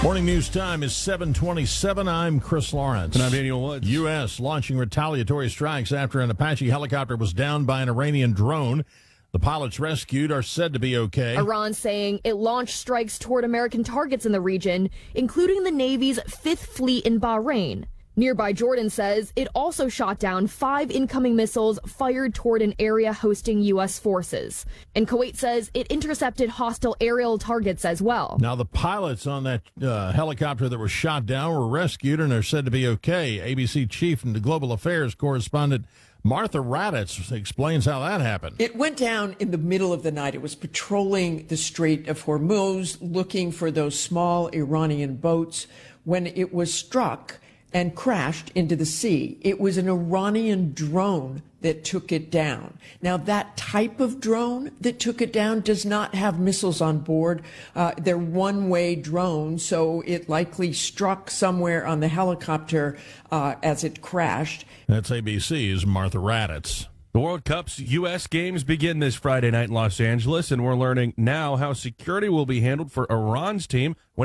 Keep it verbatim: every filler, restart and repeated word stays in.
Morning news time is seven twenty-seven. I'm Chris Lawrence. And I'm Daniel Woods. U S launching retaliatory strikes after an Apache helicopter was downed by an Iranian drone. The pilots rescued are said to be okay. Iran saying it launched strikes toward American targets in the region, including the Navy's Fifth Fleet in Bahrain. Nearby Jordan says it also shot down five incoming missiles fired toward an area hosting U S forces. And Kuwait says it intercepted hostile aerial targets as well. Now, the pilots on that uh, helicopter that was shot down were rescued and are said to be okay. A B C chief and global affairs correspondent Martha Raddatz explains how that happened. It went down in the middle of the night. It was patrolling the Strait of Hormuz, looking for those small Iranian boats when it was struck and crashed into the sea. It was an Iranian drone that took it down. Now, that type of drone that took it down does not have missiles on board. Uh, they're one-way drones, so it likely struck somewhere on the helicopter uh, as it crashed. That's A B C's Martha Raddatz. The World Cup's U S games begin this Friday night in Los Angeles, and we're learning now how security will be handled for Iran's team when